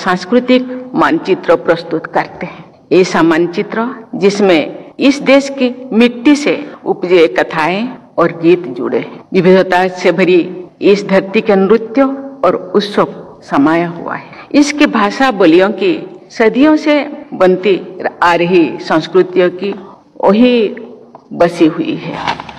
सांस्कृतिक मानचित्र प्रस्तुत करते हैं। ऐसा मानचित्र जिसमें इस देश की मिट्टी से उपजे कथाएं और गीत जुड़े हैं। विविधता से भरी इस धरती के नृत्य और उत्सव समाया हुआ है। इसकी भाषा बोलियों की सदियों से बनती आ रही संस्कृतियों की वही बसी हुई है।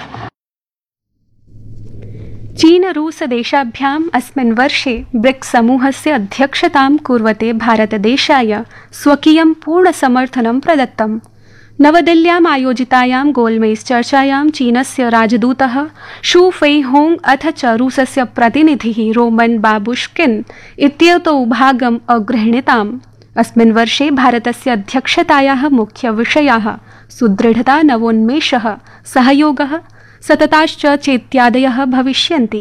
चीन-रूस-देशाभ्याम् अस्मिन् वर्षे ब्रिक्स-समूहस्य अध्यक्षतां कुर्वते भारतदेशाय स्वकीयं पूर्णसमर्थनं प्रदत्तम्। नवदिल्ल्याम् आयोजितायां गोलमेज चर्चायां चीनस्य राजदूतः शू फेइहोंग अथ च रूसस्य प्रतिनिधिः रोमन बाबुश्किन इत्येतौ भागम् अगृह्णीताम्। अस्मिन् वर्षे भारतस्य अध्यक्षतायाः मुख्यविषयाः सुदृढता, नवोन्मेषः, सहयोगः, सतताश्च चेत्यादयः भविष्यन्ति।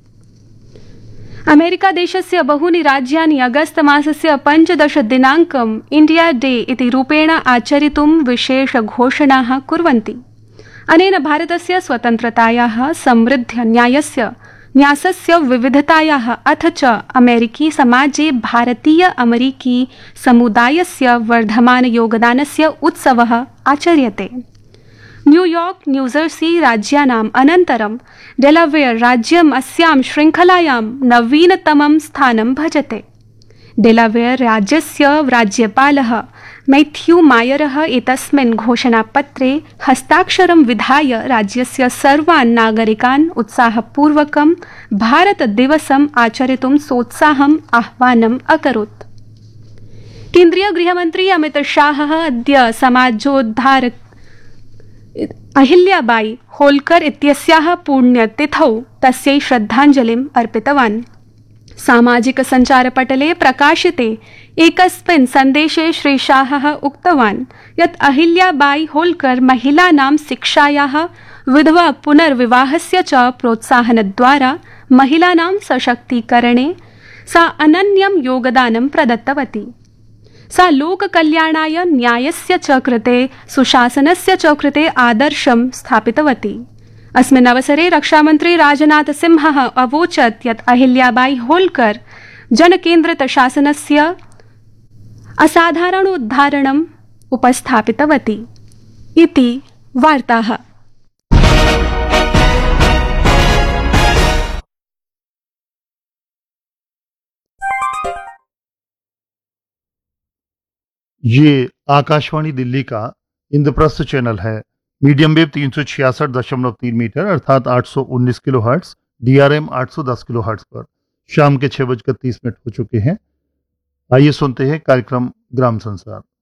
अमेरिका देशस्य बहूनि राज्यानि अगस्त मासस्य 15 दिनाङ्कम् इंडिया डे इति रूपेण आचरितुं विशेष घोषणाः कुर्वन्ति। अनेन भारतस्य स्वतन्त्रतायाः, समृद्ध न्यासस्य विविधतायाः अथ च अमेरिकी समाजे भारतीय अमेरिकी समुदायस्य वर्धमान योगदानस्य उत्सवः आचर्यते। न्यूयॉर्क, न्यूजर्सी राज्यानाम् अनन्तरं डेलावेयर राज्यम् अस्यां श्रृङ्खलायां नवीनतमं स्थानं भजते। डेलावेयर राज्यस्य राज्यपालः मैथ्यू मायरः एतस्मिन् घोषणापत्रे हस्ताक्षरं विधाय राज्यस्य सर्वान् नागरिकान् उत्साहपूर्वकं भारतदिवसम् आचरितुं सोत्साहम् आह्वानम् अकरोत्। केन्द्रीय गृहमन्त्री अमित शाहः अद्य समाजोद्धारक अहिल्याबाई होल्कर इत्यस्याः पुण्यतिथौ तस्यै श्रद्धाञ्जलिम् अर्पितवान्। सामाजिक सञ्चारपटले प्रकाशिते एकस्मिन् सन्देशे श्री शाहः उक्तवान् यत् अहिल्याबाई होल्कर महिलानां शिक्षायाः, विधवा पुनर्विवाहस्य च प्रोत्साहनद्वारा महिलानां सशक्तीकरणे सा अनन्यं योगदानं प्रदत्तवती। सा लोककल्याणाय, न्यायस्य च कृते, सुशासनस्य च कृते आदर्शं स्थापितवती। अस्मिन् अवसरे रक्षामन्त्री राजनाथ सिंहः अवोचत् यत् अहिल्याबाई होल्कर जनकेन्द्रितशासनस्य असाधारणोदाहरणम् उपस्थापितवती इति वार्ताः। ये आकाशवाणी दिल्ली का इंद्रप्रस्थ चैनल है। मीडियम वेव 366.3 मीटर अर्थात 819 किलोहर्ट्ज, DRM 810 किलोहर्ट्ज पर शाम के 6:30 हो चुके हैं। आइए सुनते हैं कार्यक्रम ग्राम संसार।